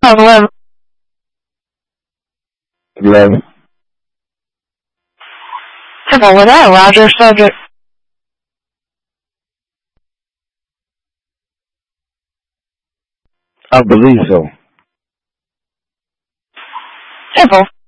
on 11. 11. Simple with that, Roger. Subject. I believe so. Simple.